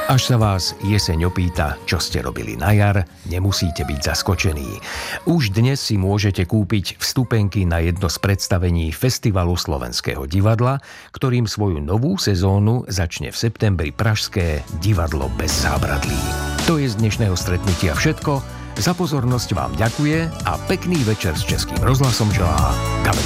Až sa vás jeseň opýta, čo ste robili na jar, nemusíte byť zaskočení. Už dnes si môžete kúpiť vstupenky na jedno z predstavení Festivalu Slovenského divadla, ktorým svoju novú sezónu začne v septembri pražské Divadlo bez zábradlí. To je z dnešného stretnutia všetko. Za pozornosť vám ďakuje a pekný večer s Českým rozhlasom želá Gabriel